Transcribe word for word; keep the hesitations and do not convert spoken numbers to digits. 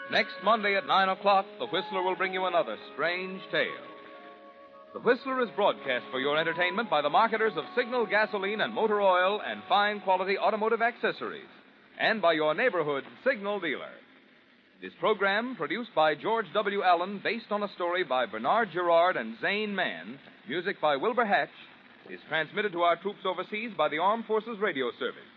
Next Monday at nine o'clock, The Whistler will bring you another strange tale. The Whistler is broadcast for your entertainment by the marketers of Signal gasoline and motor oil and fine quality automotive accessories, and by your neighborhood Signal dealer. This program, produced by George W. Allen, based on a story by Bernard Gerard and Zane Mann, music by Wilbur Hatch, is transmitted to our troops overseas by the Armed Forces Radio Service.